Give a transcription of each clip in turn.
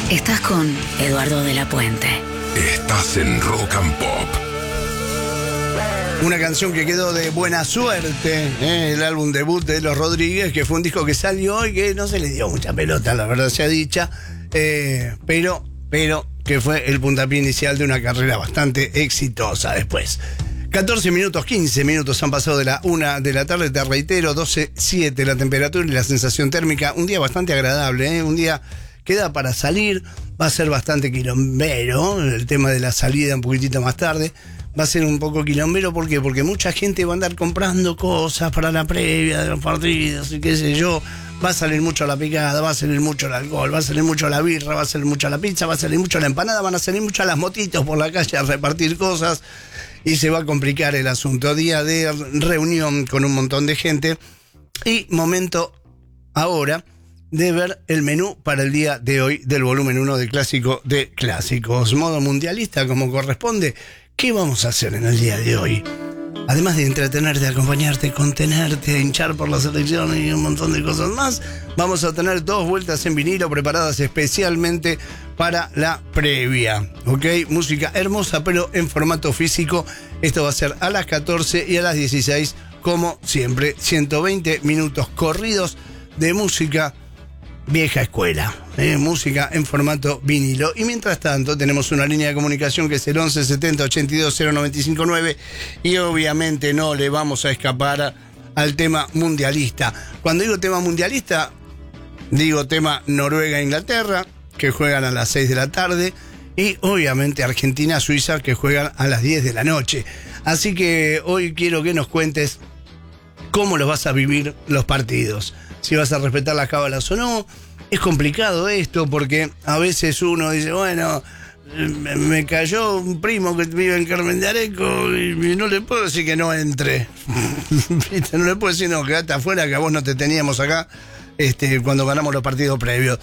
Estás con Eduardo de la Puente. Estás en Rock and Pop. Una canción que quedó de buena suerte, el álbum debut de Los Rodríguez, que fue un disco que salió y que no se le dio mucha pelota, la verdad sea dicha, pero que fue el puntapié inicial de una carrera bastante exitosa después. 14 minutos, 15 minutos han pasado de la 1 de la tarde, te reitero, 12.7 la temperatura y la sensación térmica, un día bastante agradable, un día que da para salir, va a ser bastante quilombero, el tema de la salida un poquitito más tarde, va a ser un poco quilombero, ¿por qué? Porque mucha gente va a andar comprando cosas para la previa de los partidos y qué sé yo, va a salir mucho la picada, va a salir mucho el alcohol, va a salir mucho la birra, va a salir mucho la pizza, va a salir mucho la empanada, van a salir mucho las motitos por la calle a repartir cosas y se va a complicar el asunto. Día de reunión con un montón de gente y momento ahora de ver el menú para el día de hoy del volumen 1 de Clásico de Clásicos. Modo mundialista como corresponde. ¿Qué vamos a hacer en el día de hoy? Además de entretenerte, acompañarte, contenerte, hinchar por la selección y un montón de cosas más, vamos a tener 2 vueltas en vinilo preparadas especialmente para la previa. ¿Ok? Música hermosa, pero en formato físico. Esto va a ser a las 14 y a las 16, como siempre. 120 minutos corridos de música vieja escuela, música en formato vinilo. Y mientras tanto tenemos una línea de comunicación que es el 11 70 82 0959 y obviamente no le vamos a escapar al tema mundialista. Cuando digo tema mundialista, digo tema Noruega-Inglaterra, que juegan a las 6 de la tarde, y obviamente Argentina-Suiza, que juegan a las 10 de la noche. Así que hoy quiero que nos cuentes cómo los vas a vivir los partidos. Si vas a respetar las cábalas o no. Es complicado esto porque a veces uno dice, bueno, me cayó un primo que vive en Carmen de Areco y no le puedo decir que no entre. No le puedo decir, no, quedate afuera, que a vos no te teníamos acá cuando ganamos los partidos previos.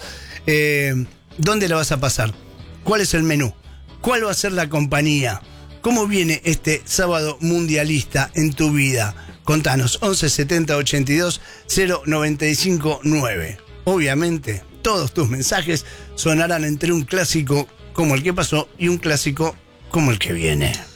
¿Dónde la vas a pasar? ¿Cuál es el menú? ¿Cuál va a ser la compañía? ¿Cómo viene este sábado mundialista en tu vida? Contanos, 11 70 82 0959. Obviamente, todos tus mensajes sonarán entre un clásico como el que pasó y un clásico como el que viene.